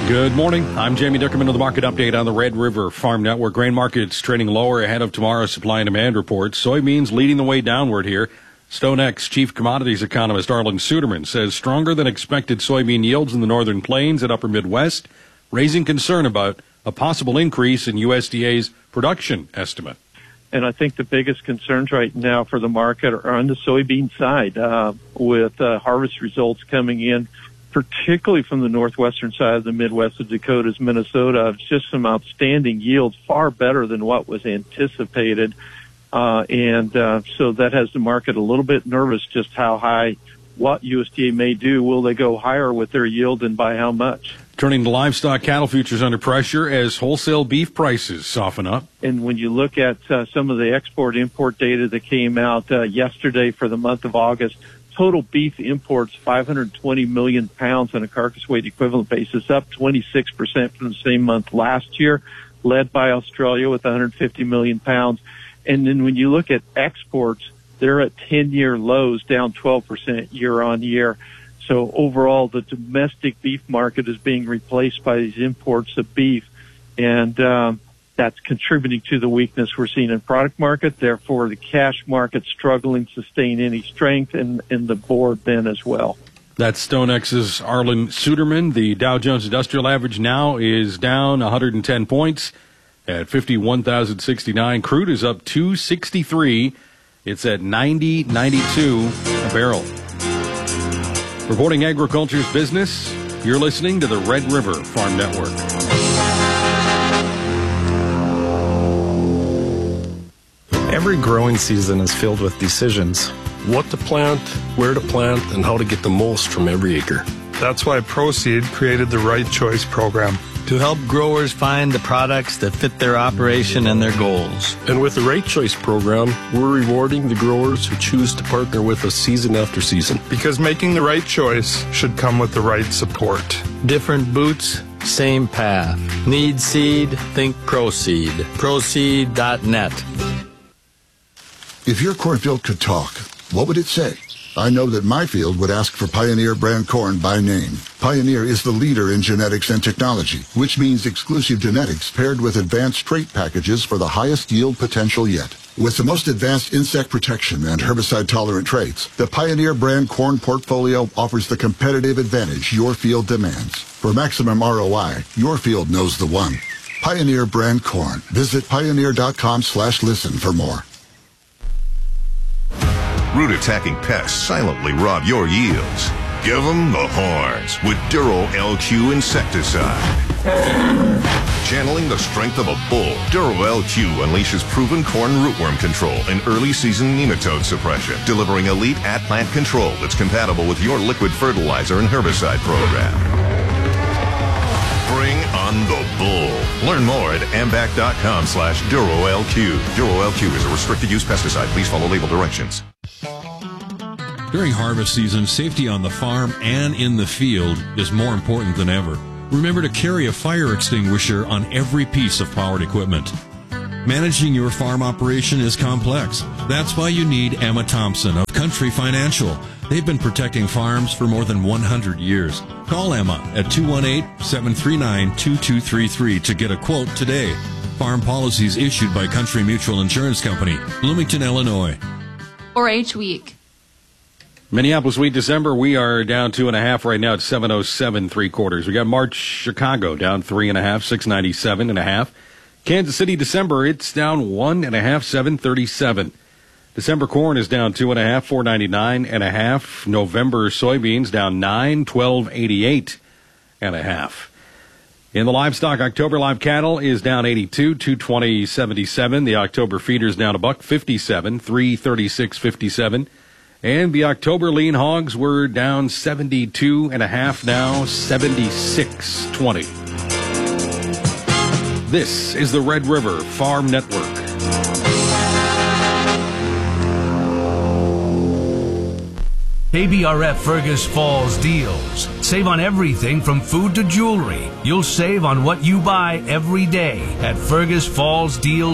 Good morning. I'm Jamie Dickerman with the market update on the Red River Farm Network. Grain markets trading lower ahead of tomorrow's supply and demand report. Soybeans leading the way downward here. StoneX chief commodities economist Arlan Suderman says stronger than expected soybean yields in the northern plains and upper Midwest, raising concern about a possible increase in USDA's production estimate. And I think the biggest concerns right now for the market are on the soybean side, with harvest results coming in, particularly from the northwestern side of the Midwest of Dakotas, Minnesota. It's just some outstanding yields, far better than what was anticipated. So that has the market a little bit nervous just how high, what USDA may do. Will they go higher with their yield and by how much? Turning to livestock, cattle futures under pressure as wholesale beef prices soften up. And when you look at some of the export-import data that came out yesterday for the month of August, total beef imports 520 million pounds on a carcass weight equivalent basis, up 26% from the same month last year, led by Australia with 150 million pounds. And then when you look at exports, they're at 10-year lows, down 12% year on year. So overall, the domestic beef market is being replaced by these imports of beef, and that's contributing to the weakness we're seeing in product market. Therefore, the cash market struggling to sustain any strength, and the board then as well. That's StoneX's Arlan Suderman. The Dow Jones Industrial Average now is down 110 points at 51,069. Crude is up 263. It's at 90.92 a barrel. Reporting agriculture's business, you're listening to the Red River Farm Network. Every growing season is filled with decisions. What to plant, where to plant, and how to get the most from every acre. That's why Proseed created the Right Choice program, to help growers find the products that fit their operation and their goals. And with the Right Choice program, we're rewarding the growers who choose to partner with us season after season. because making the right choice should come with the right support. Different boots, same path. Need seed? Think Proseed. Proseed.net. If your cornfield could talk, what would it say? I know that my field would ask for Pioneer brand corn by name. Pioneer is the leader in genetics and technology, which means exclusive genetics paired with advanced trait packages for the highest yield potential yet. With the most advanced insect protection and herbicide-tolerant traits, the Pioneer brand corn portfolio offers the competitive advantage your field demands. For maximum ROI, your field knows the one. Pioneer brand corn. Visit pioneer.com/listen for more. Root-attacking pests silently rob your yields. Give them the horns with Duro LQ insecticide. Channeling the strength of a bull, Duro LQ unleashes proven corn rootworm control and early season nematode suppression, delivering elite at-plant control that's compatible with your liquid fertilizer and herbicide program. Bring on the bull. Learn more at ambac.com/DuroLQ. Duro LQ is a restricted use pesticide. Please follow label directions. During harvest season, safety on the farm and in the field is more important than ever. Remember to carry a fire extinguisher on every piece of powered equipment. Managing your farm operation is complex. That's why you need Emma Thompson of Country Financial. They've been protecting farms for more than 100 years. Call Emma at 218-739-2233 to get a quote today. Farm policies issued by Country Mutual Insurance Company, Bloomington, Illinois. 4-H Week. Minneapolis wheat December, we are down 2.5 right now at 707 3/4. We got March Chicago down 3.5, 697.5. Kansas City December, it's down 1.5, 737. December corn is down 2.5, 499.5. November soybeans down 9, 1288.5. In the livestock, October live cattle is down 82, 220.77. The October feeders down $1.57, 336.57. And the October lean hogs were down 72.5, now 76.20. This is the Red River Farm Network. KBRF Fergus Falls deals. Save on everything from food to jewelry. You'll save on what you buy every day at Fergus Falls Deals.